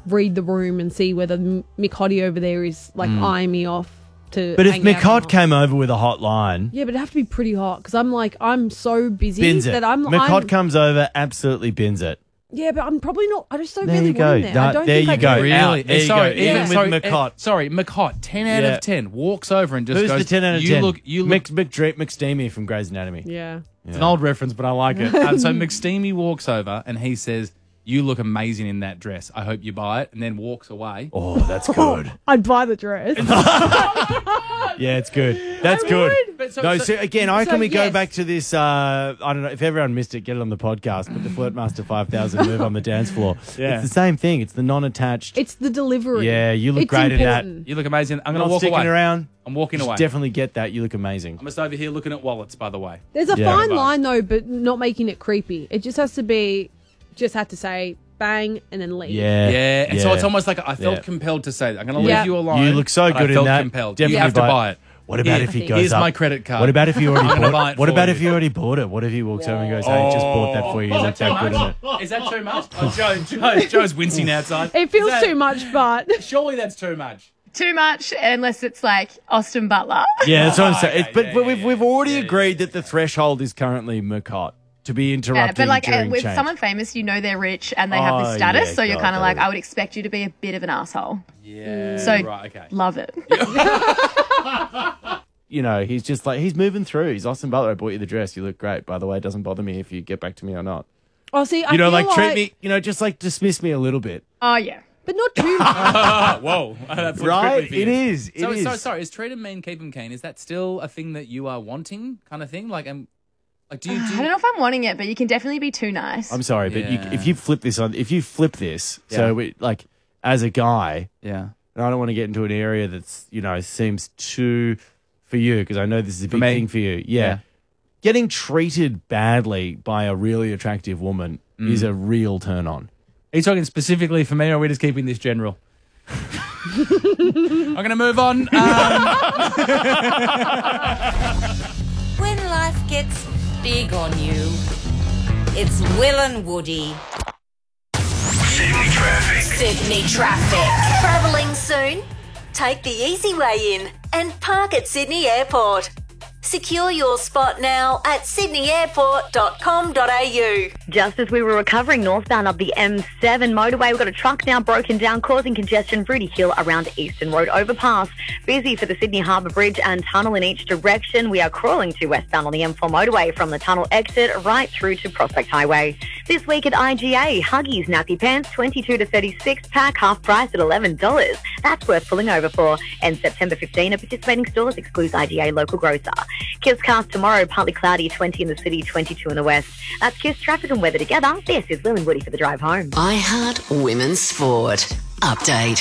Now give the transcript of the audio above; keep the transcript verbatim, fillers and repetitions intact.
read the room and see whether M- Mick Hottie over there is like Mm. eyeing me off to. But if hang Mick out or Hott not. came over with a hotline, Yeah, but it'd have to be pretty hot because I'm like I'm so busy bins it. that I'm. Mick I'm Hott comes over, absolutely bins it. yeah, but I'm probably not. I just don't There really you go. want him there. I That- don't there think you I go. do. Really? Really? There you sorry, go. Even yeah. with sorry, McCott. eh, sorry, McCott, ten out Yeah. of ten, walks over and just Who's goes, the ten out of you ten? Look, you look, Mick, Mick, McSteamy from Grey's Anatomy. Yeah. It's an old reference, but I like it. Um, so McSteamy walks over and he says, you look amazing in that dress. I hope you buy it. And then walks away. Oh, that's good. I'd buy the dress. Yeah, it's good. That's good. But so- no, so- so again, I so can we go yes. back to this? Uh, I don't know if everyone missed it. Get it on the podcast. But the Flirtmaster five thousand move on the dance floor. Yeah. It's the same thing. It's the non-attached. It's the delivery. Yeah, you look It's great in that. important. You look amazing. I'm going Not to walk sticking away. around. I'm walking Just away. definitely get that. You look amazing. I'm just over here looking at wallets, by the way. There's a Yeah. fine line though, but not making it creepy. It just has to be. Just have to say bang and then leave. Yeah. Yeah, and so yeah. it's almost like I felt Yeah. compelled to say that. I'm going to Yeah. leave you alone. You look so but good I in felt that. compelled. Definitely you have to buy- buy it. What about Here- if he goes Here's up? my credit card. What about if you already I'm gonna bought buy it? it What for about you. if you already bought it? What if he walks over and goes, "Hey, just bought that for you. You look that good in it." Is that too much? Oh, Joe, Joe, Joe's wincing outside. It feels Is that- too much, but Surely that's too much. Too much, unless it's like Austin Butler. Yeah, that's what I'm Oh, saying. okay, It's- but yeah, but yeah, we've yeah. we've already Yeah, yeah, agreed that the threshold is currently McCott to be Yeah, interrupting but like uh, during with change. someone famous, you know they're rich and they have Oh, this status, yeah, so you're God, kind of like, that I would expect you to be a bit of an asshole. Yeah. So right, okay. love it. You know, he's just like he's moving through. He's Austin Butler. I bought you the dress. You look great. By the way, it doesn't bother me if you get back to me or not. oh, see, I You know, feel like, like treat me. You know, just like dismiss me a little bit. Oh yeah. but not too much. Ah, whoa. That's what's Right? creepy for It you. is. It so, is. so sorry. Is treat him mean, keep him keen? Is that still a thing that you are wanting, kind of thing? Like, um, like do you? Do I you don't know if I'm wanting it, but you can definitely be too nice. I'm sorry, but you, Yeah. if you flip this on, if you flip this, Yeah. so we, like as a guy, yeah. and I don't want to get into an area that's you know seems too for you because I know this is a big me? thing for you. Yeah. Yeah. Getting treated badly by a really attractive woman Mm. is a real turn on. Are you talking specifically for me, or are we just keeping this general? I'm going to move on. Um, When life gets big on you, it's Will and Woody. Sydney traffic. Sydney traffic. Travelling soon? Take the easy way in and park at Sydney Airport. Secure your spot now at sydney airport dot com dot a u. Just as we were recovering northbound up the M seven motorway, we've got a truck now broken down, causing congestion Fruity Hill around Eastern Road overpass. Busy for the Sydney Harbour Bridge and tunnel in each direction. We are crawling to westbound on the M four motorway from the tunnel exit right through to Prospect Highway. This week at I G A, Huggies nappy pants, twenty-two to thirty-six pack, half price at eleven dollars. That's worth pulling over for. And September fifteenth at participating stores, excludes I G A local grocer. Kiss cast tomorrow, partly cloudy, twenty in the city, twenty-two in the west. That's Kiss traffic and weather together. This is Will and Woody for the drive home. I Heart Women's Sport. Update.